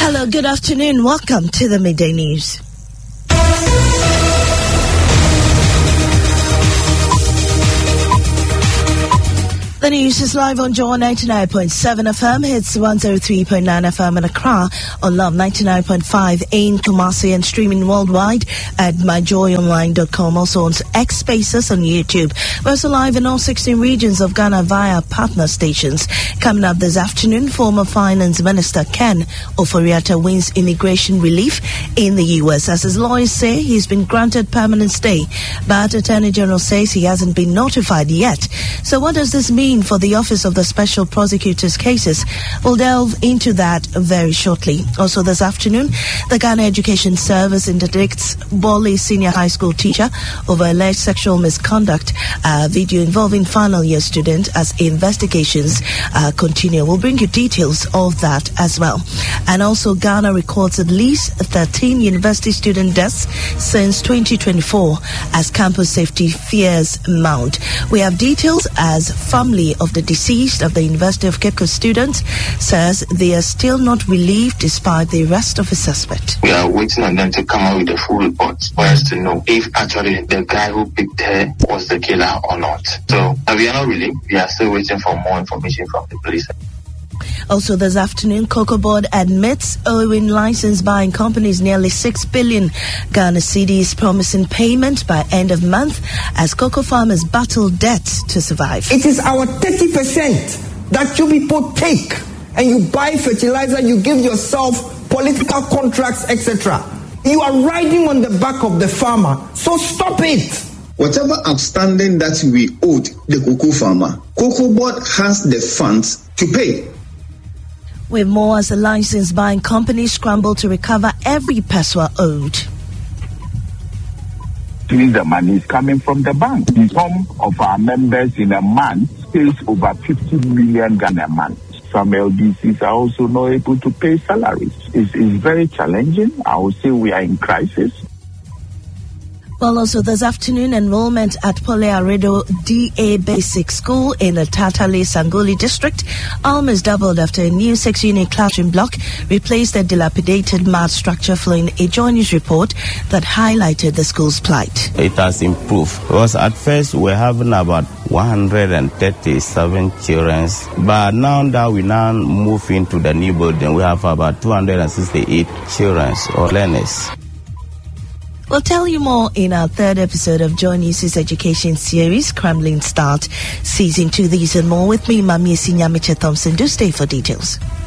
Hello, good afternoon. Welcome to the Midday News. The news is live on Joy 99.7 FM, hits 103.9 FM in Accra, on Love 99.5 in Kumasi, and streaming worldwide at myjoyonline.com. Also on X Spaces on YouTube. We're also live in all 16 regions of Ghana via partner stations. Coming up this afternoon, former Finance Minister Ken Ofori-Atta wins immigration relief in the U.S. As his lawyers say, he's been granted permanent stay, but Attorney General says he hasn't been notified yet. So what does this mean for the Office of the Special Prosecutor's cases? We'll delve into that very shortly. Also this afternoon, the Ghana Education Service interdicts Bali Senior High School teacher over alleged sexual misconduct. Video involving final year student as investigations continue. We'll bring you details of that as well. And also, Ghana records at least 13 university student deaths since 2024 as campus safety fears mount. We have details as family of the deceased of the University of Cape Coast students says they are still not relieved despite the arrest of a suspect. We are waiting on them to come out with a full report for us to know if actually the guy who picked her was the killer or not. So we are not relieved. We are still waiting for more information from the police. Also this afternoon, Cocoa Board admits owing license buying companies nearly 6 billion Ghana cedis, promising payment by end of month as cocoa farmers battle debt to survive. It is our 30% that you people take, and you buy fertilizer, you give yourself political contracts, etc. You are riding on the back of the farmer, so stop it. Whatever outstanding that we owed the cocoa farmer, Cocoa Board has the funds to pay. With more as the license buying companies scramble to recover every peswa owed. The money is coming from the bank. Some of our members in a month pays over 50 million Ghana a month. Some LDCs are also not able to pay salaries. It's very challenging. I would say we are in crisis. Well, also this afternoon, enrollment at Pole Aredo DA Basic School in the Tatale Sangoli district almost doubled after a new 6-unit classroom block replaced the dilapidated math structure, following a Joy News report that highlighted the school's plight. It has improved because at first we're having about 137 children, but now that we now move into the new building, we have about 268 children or learners. We'll tell you more in our third episode of Joy News' education series, Crumbling Start, Season 2. These and more with me, Mami Sinyamiche Thompson. Do stay for details.